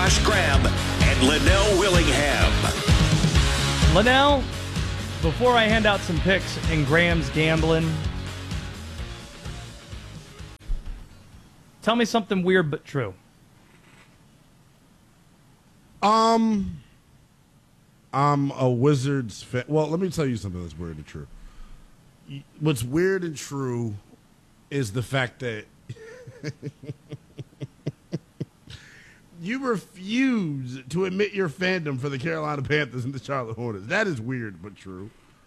Josh Graham and Linnell Willingham. Linnell, before I hand out some picks in Graham's gambling, tell me something weird but true. I'm a Wizards fan. Well, let me tell you something that's weird and true. What's weird and true is the fact that you refuse to admit your fandom for the Carolina Panthers and the Charlotte Hornets. That is weird but true.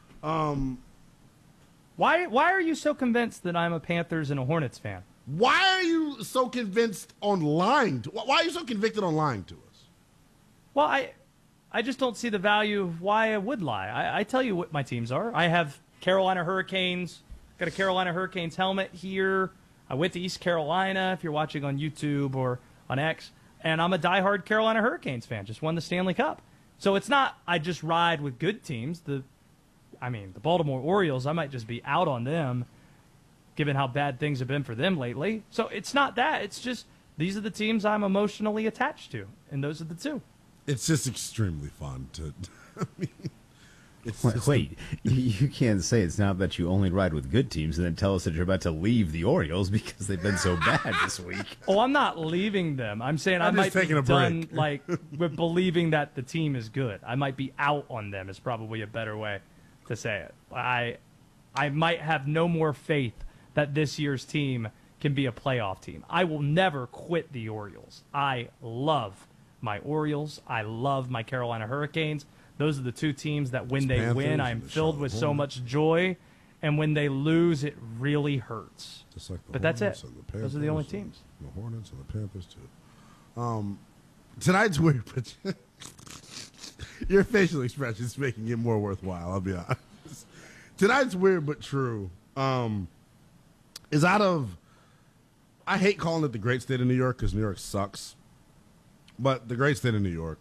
Why are you so convinced that I'm a Panthers and a Hornets fan? Why are you so convinced on lying? Why are you so convicted on lying to us? Well, I just don't see the value of why I would lie. I tell you what my teams are. I have Carolina Hurricanes. Got a Carolina Hurricanes helmet here. I went to East Carolina, if you're watching on YouTube or on X. And I'm a diehard Carolina Hurricanes fan. Just won the Stanley Cup. So it's not I just ride with good teams. The Baltimore Orioles, I might just be out on them, given how bad things have been for them lately. So it's not that. It's just these are the teams I'm emotionally attached to, and those are the two. It's just extremely fun to. I mean, Wait, you can't say it's not that you only ride with good teams and then tell us that you're about to leave the Orioles because they've been so bad this week. Oh, I'm not leaving them. I'm saying I might be done like with believing that the team is good. I might be out on them is probably a better way to say it. I might have no more faith that this year's team can be a playoff team. I will never quit the Orioles. I love my Orioles. I love my Carolina Hurricanes. Those are the two teams that when they win, I'm filled with so much joy. And when they lose, it really hurts. Just like but that's it. Those are the only teams. The Hornets and the Panthers, too. Tonight's weird, but your facial expression is making it more worthwhile, I'll be honest. Tonight's weird but true is out of – I hate calling it the great state of New York because New York sucks. But the great state of New York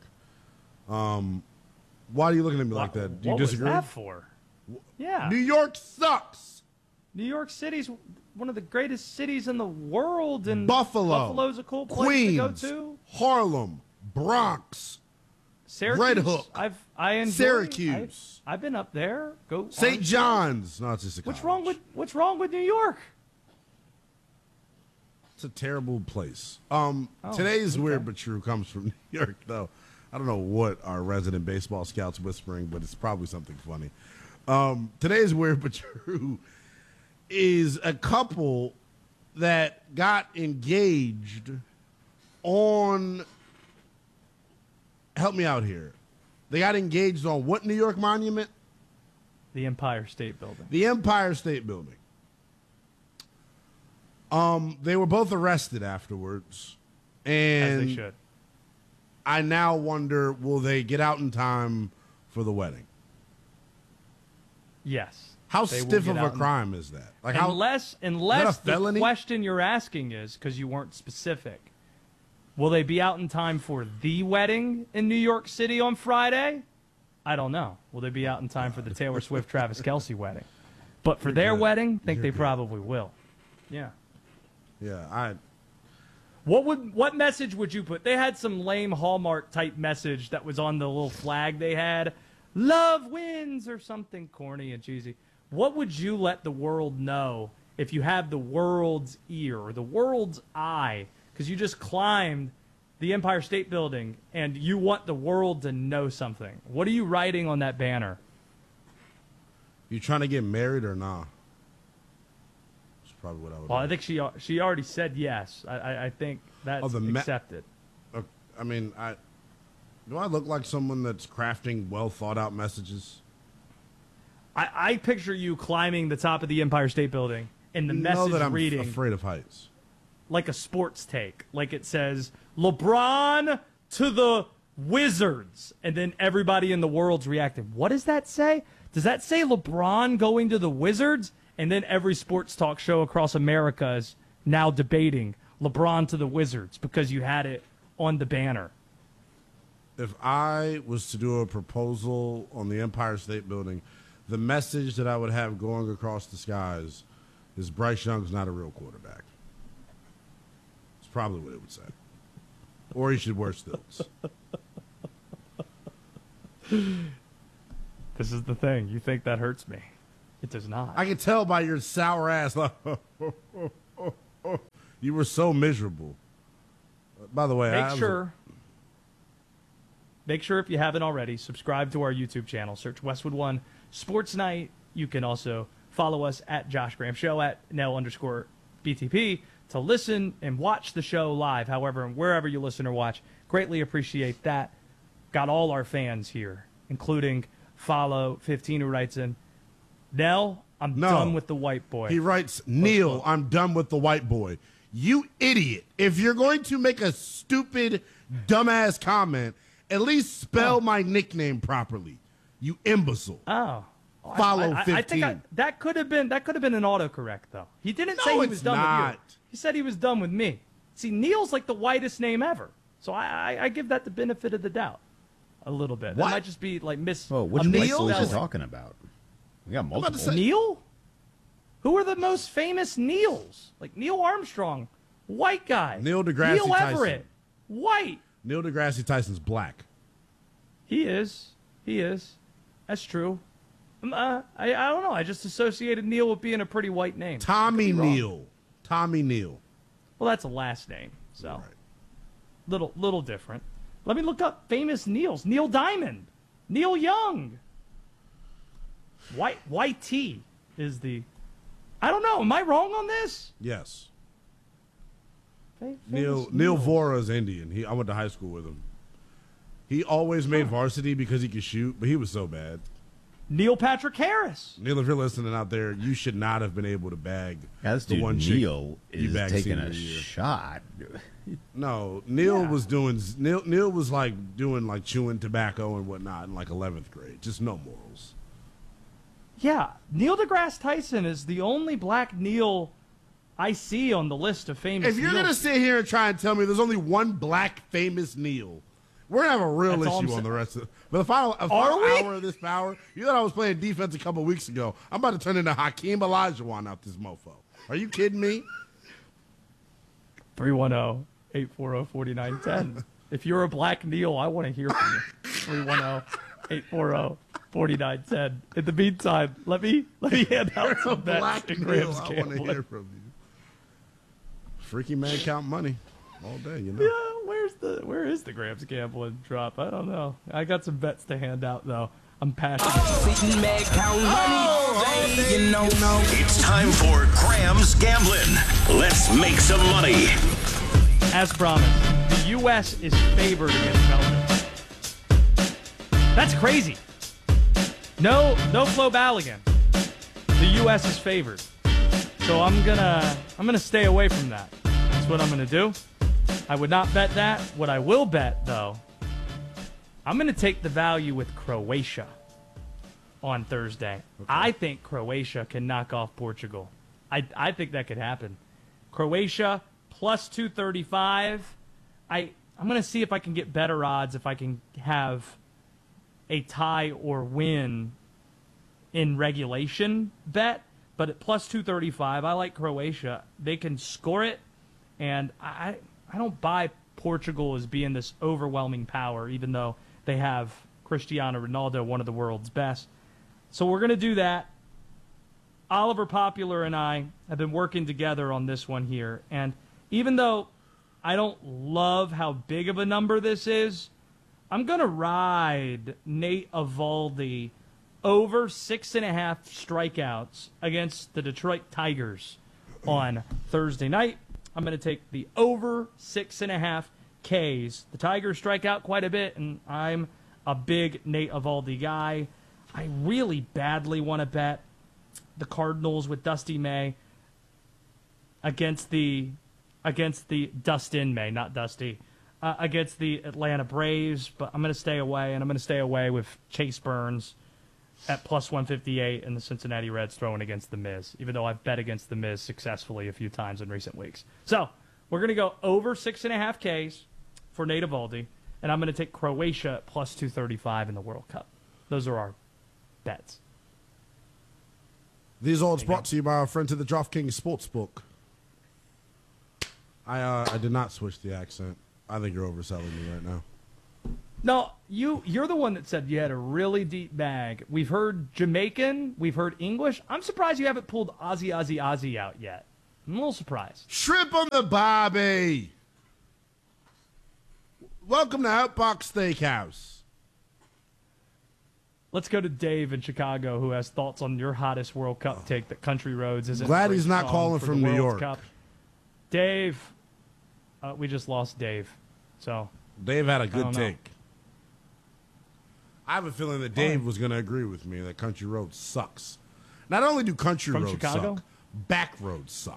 why are you looking at me like that? Do you disagree? What was that for? Yeah. New York sucks. New York City's one of the greatest cities in the world. And Buffalo's a cool place Queens, to go to. Harlem, Bronx, Syracuse. Red Hook, I enjoy Syracuse. I've been up there. Go St. John's. No, it's just a college. What's wrong with New York? It's a terrible place. Today's weird but true comes from New York, though. I don't know what our resident baseball scout's whispering, but it's probably something funny. Today's weird but true is a couple that got engaged on. Help me out here. They got engaged on what New York monument? The Empire State Building. The Empire State Building. They were both arrested afterwards. And as they should. I now wonder, will they get out in time for the wedding? Yes. How stiff of a crime is that? Like unless the question you're asking is, because you weren't specific, will they be out in time for the wedding in New York City on Friday? I don't know. Will they be out in time for the Taylor Swift Travis Kelce wedding? But for their wedding, I think they probably will. Yeah. Yeah, What message would you put? They had some lame Hallmark type message that was on the little flag they had. Love wins or something corny and cheesy. What would you let the world know if you have the world's ear or the world's eye? Because you just climbed the Empire State Building and you want the world to know something. What are you writing on that banner? You trying to get married or not? That's probably what I would. Well, I think she already said yes. I think that's accepted. I mean, do I look like someone that's crafting well thought out messages? I picture you climbing the top of the Empire State Building and the message that I'm reading afraid of heights. Like a sports take. Like it says, LeBron to the Wizards. And then everybody in the world's reacting. What does that say? Does that say LeBron going to the Wizards? And then every sports talk show across America is now debating LeBron to the Wizards because you had it on the banner. If I was to do a proposal on the Empire State Building, the message that I would have going across the skies is Bryce Young's not a real quarterback. It's probably what it would say. or he should wear stilts. This is the thing. You think that hurts me? It does not. I can tell by your sour ass. You were so miserable. By the way, Make sure if you haven't already, subscribe to our YouTube channel. Search Westwood One Sports Night. You can also follow us at Josh Graham Show at Nell_BTP to listen and watch the show live. However, wherever you listen or watch, greatly appreciate that. Got all our fans here, including Follow 15 who writes in, Nell, I'm done with the white boy. He writes, Neil, I'm done with the white boy. You idiot. If you're going to make a stupid, dumbass comment, at least spell my nickname properly. You imbecile. Oh. Follow 15. I think that could have been an autocorrect, though. He didn't say he was done with you. He said he was done with me. See, Neil's like the whitest name ever. So I give that the benefit of the doubt a little bit. What? That might just be like Whoa, which Neil? white boys are you talking about? We got multiple. Neil? Who are the most famous Neils? Like Neil Armstrong, white guy. Neil deGrasse Neil Tyson. Everett, white. Neil deGrasse Tyson's black. He is. That's true. I don't know. I just associated Neil with being a pretty white name. Tommy Neil. Well, that's a last name, so little different. Let me look up famous Neils. Neil Diamond, Neil Young. YT is the. I don't know. Am I wrong on this? Yes. Famous Neil Vora is Indian. I went to high school with him. He always made varsity because he could shoot, but he was so bad. Neil Patrick Harris. Neil, if you're listening out there, you should not have been able to bag This the dude one Neil chick you is bagged taking senior a year. shot. No, Neil was doing. Neil was like doing like chewing tobacco and whatnot in like 11th grade. Just no morals. Yeah, Neil deGrasse Tyson is the only black Neil I see on the list of famous. If you're Neils. gonna sit here and try and tell me there's only one black famous Neil, we're gonna have a real That's all I'm issue on saying. the rest of it. But the final hour of this power, you thought I was playing defense a couple weeks ago. I'm about to turn into Hakeem Olajuwon out this mofo. Are you kidding me? 310-840-4910. If you're a black Neil, I want to hear from you. 310-840-4910. In the meantime, let me hand out some bets Black in Neil, Graham's I want to gambling. hear from you. Freaky man count money all day, you know. Yeah, where is the Grams gambling drop? I don't know. I got some bets to hand out though. I'm passionate. It's time for Graham's Gambling. Let's make some money. As promised, the U.S. is favored against Belgium. That's crazy. No Flo Balogun. The U.S. is favored. So I'm gonna stay away from that. That's what I'm gonna do. I would not bet that. What I will bet, though, I'm gonna take the value with Croatia on Thursday. Okay. I think Croatia can knock off Portugal. I think that could happen. Croatia plus 235. I'm gonna see if I can get better odds if I can have a tie or win in regulation bet. But at plus 235, I like Croatia. They can score it, and I don't buy Portugal as being this overwhelming power, even though they have Cristiano Ronaldo, one of the world's best. So we're going to do that. Oliver Popular and I have been working together on this one here, and even though I don't love how big of a number this is, I'm going to ride Nate Eovaldi over 6.5 strikeouts against the Detroit Tigers on Thursday night. I'm going to take the over 6.5 Ks. The Tigers strike out quite a bit, and I'm a big Nate Eovaldi guy. I really badly want to bet the Cardinals with Dusty May against the Dustin May, not Dusty, against the Atlanta Braves, but I'm going to stay away, and I'm going to stay away with Chase Burns at plus 158 and the Cincinnati Reds throwing against the Miz, even though I've bet against the Miz successfully a few times in recent weeks. So we're going to go over 6.5 Ks for Nate Eovaldi, and I'm going to take Croatia at plus 235 in the World Cup. Those are our bets. These odds brought to you by our friend to the DraftKings Sportsbook. I did not switch the accent. I think you're overselling me right now. No, you're the one that said you had a really deep bag. We've heard Jamaican, we've heard English. I'm surprised you haven't pulled Aussie out yet. I'm a little surprised. Shrimp on the barbie. Welcome to Outbox Steakhouse. Let's go to Dave in Chicago, who has thoughts on your hottest World Cup take that Country Roads isn't. Glad a great he's not song calling for from the New World York. Cup. Dave, we just lost Dave. So Dave had a good don't know. take. I have a feeling that Dave was going to agree with me that Country Roads sucks. Not only do country From roads Chicago? suck, back roads suck.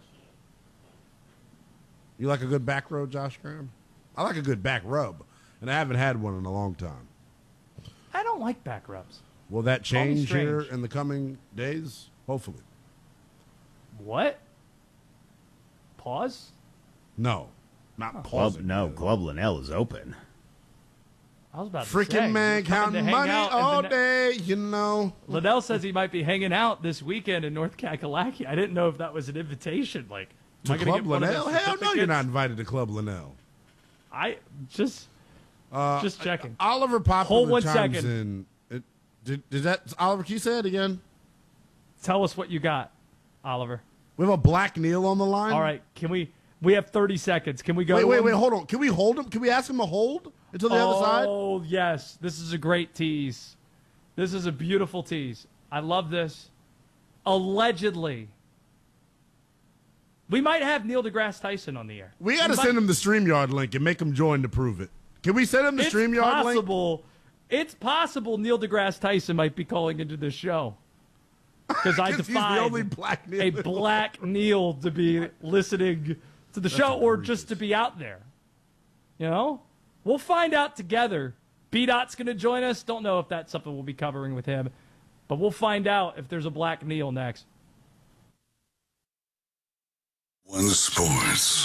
You like a good back road, Josh Graham? I like a good back rub, and I haven't had one in a long time. I don't like back rubs. Will that Call me change here strange. in the coming days? Hopefully. What? Pause? No, not pausing. Club Linnell is open. I was about to say. Freaking man you're coming counting to hang money out in all the day, you know. Liddell says he might be hanging out this weekend in North Kakalaki. I didn't know if that was an invitation. Like, To am I gonna Club get one of Linnell? those Hell no, you're certificates? not invited to Club Linnell. I just checking. Oliver Popular Hold one chimes second. in. Did that Oliver? Can you say it again? Tell us what you got, Oliver. We have a Black Neil on the line. All right, can we have 30 seconds. Can we go? Wait, hold on. Can we hold him? Can we ask him to hold until the other side? Oh, yes. This is a great tease. This is a beautiful tease. I love this. Allegedly. We might have Neil deGrasse Tyson on the air. We got to send him the StreamYard link and make him join to prove it. Can we send him the StreamYard link? It's possible Neil deGrasse Tyson might be calling into this show. Because I He's the only defied Black Neil. a Black Neil to be listening to the show or just to be out there. You know? We'll find out together. B-Dot's going to join us. Don't know if that's something we'll be covering with him. But we'll find out if there's a Black Neil next. One Sports.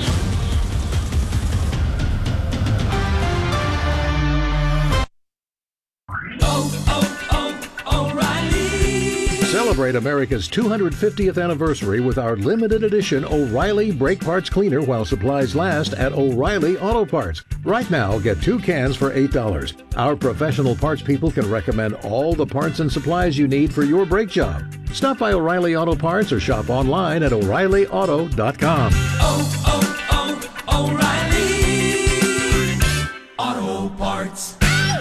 Celebrate America's 250th anniversary with our limited edition O'Reilly Brake Parts Cleaner while supplies last at O'Reilly Auto Parts. Right now, get 2 cans for $8. Our professional parts people can recommend all the parts and supplies you need for your brake job. Stop by O'Reilly Auto Parts or shop online at O'ReillyAuto.com. O'Reilly Auto Parts.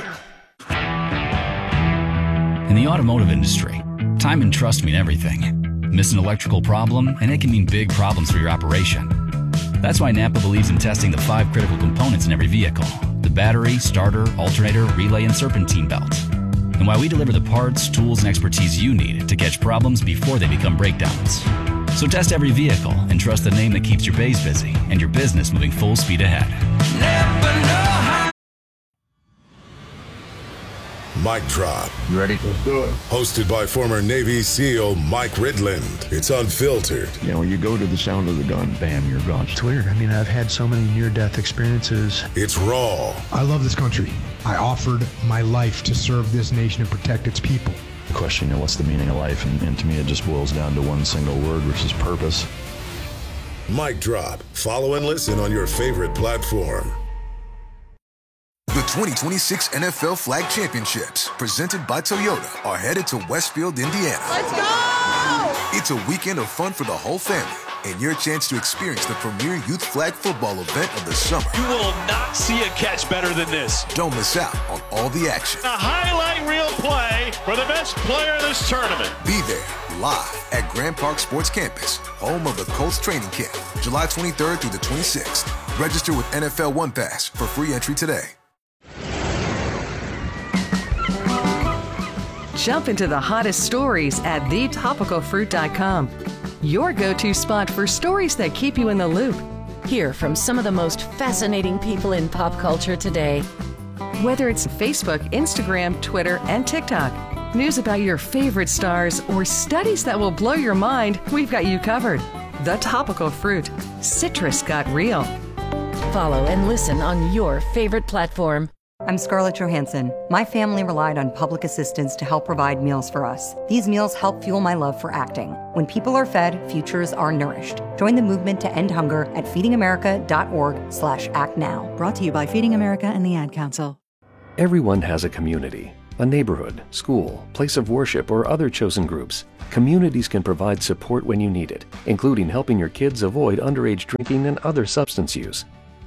In the automotive industry, time and trust mean everything. Miss an electrical problem, and it can mean big problems for your operation. That's why Napa believes in testing the 5 critical components in every vehicle: the battery, starter, alternator, relay, and serpentine belt. And why we deliver the parts, tools, and expertise you need to catch problems before they become breakdowns. So test every vehicle and trust the name that keeps your bays busy and your business moving full speed ahead. Never know how. Mic Drop. You ready? Let's do it. Hosted by former Navy SEAL Mike Ridland. It's unfiltered. You know, you go to the sound of the gun, bam, you're gone. It's weird. I mean, I've had so many near-death experiences. It's raw. I love this country. I offered my life to serve this nation and protect its people. The question, you know, what's the meaning of life? And to me, it just boils down to one single word, which is purpose. Mic Drop. Follow and listen on your favorite platform. The 2026 NFL Flag Championships, presented by Toyota, are headed to Westfield, Indiana. Let's go! It's a weekend of fun for the whole family, and your chance to experience the premier youth flag football event of the summer. You will not see a catch better than this. Don't miss out on all the action. A highlight reel play for the best player in this tournament. Be there, live at Grand Park Sports Campus, home of the Colts training camp, July 23rd through the 26th. Register with NFL One Pass for free entry today. Jump into the hottest stories at thetopicalfruit.com. Your go-to spot for stories that keep you in the loop. Hear from some of the most fascinating people in pop culture today. Whether it's Facebook, Instagram, Twitter, and TikTok, news about your favorite stars, or studies that will blow your mind, we've got you covered. The Topical Fruit. Citrus got real. Follow and listen on your favorite platform. I'm Scarlett Johansson. My family relied on public assistance to help provide meals for us. These meals help fuel my love for acting. When people are fed, futures are nourished. Join the movement to end hunger at feedingamerica.org/actnow. Brought to you by Feeding America and the Ad Council. Everyone has a community, a neighborhood, school, place of worship, or other chosen groups. Communities can provide support when you need it, including helping your kids avoid underage drinking and other substance use.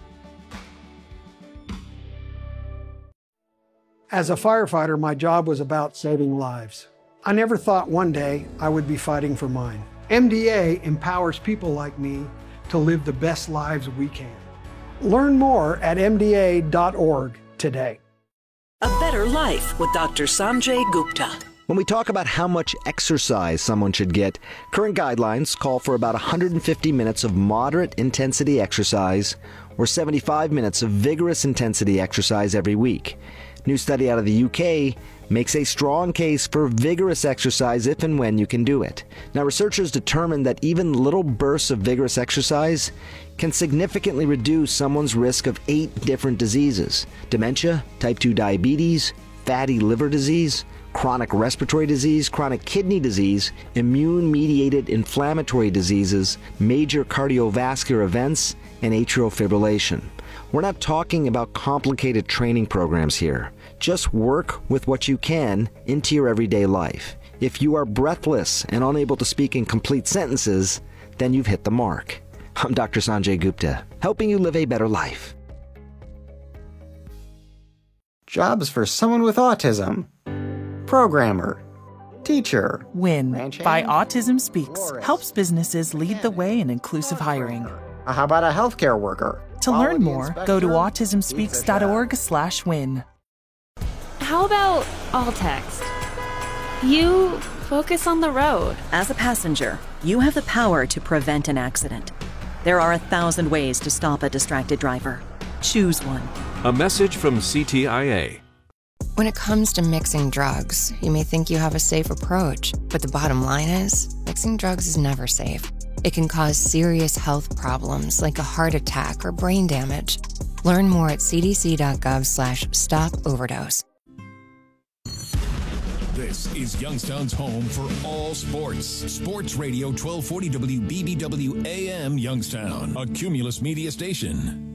As a firefighter, my job was about saving lives. I never thought one day I would be fighting for mine. MDA empowers people like me to live the best lives we can. Learn more at MDA.org today. A Better Life with Dr. Sanjay Gupta. When we talk about how much exercise someone should get, current guidelines call for about 150 minutes of moderate intensity exercise or 75 minutes of vigorous intensity exercise every week. New study out of the UK makes a strong case for vigorous exercise if and when you can do it. Now, researchers determined that even little bursts of vigorous exercise can significantly reduce someone's risk of 8 different diseases: dementia, type 2 diabetes, fatty liver disease, chronic respiratory disease, chronic kidney disease, immune-mediated inflammatory diseases, major cardiovascular events, and atrial fibrillation. We're not talking about complicated training programs here. Just work with what you can into your everyday life. If you are breathless and unable to speak in complete sentences, then you've hit the mark. I'm Dr. Sanjay Gupta, helping you live a better life. Jobs for someone with autism. Programmer. Teacher. WIN by Autism Speaks helps businesses lead the way in inclusive hiring. How about a healthcare worker? To learn more, go to autismspeaks.org/win. How about all text? You focus on the road. As a passenger, you have the power to prevent an accident. There are 1,000 ways to stop a distracted driver. Choose one. A message from CTIA. When it comes to mixing drugs, you may think you have a safe approach, but the bottom line is, mixing drugs is never safe. It can cause serious health problems like a heart attack or brain damage. Learn more at cdc.gov/stop-overdose. This is Youngstown's home for all sports. Sports Radio 1240 WBBW AM Youngstown, a Cumulus media station.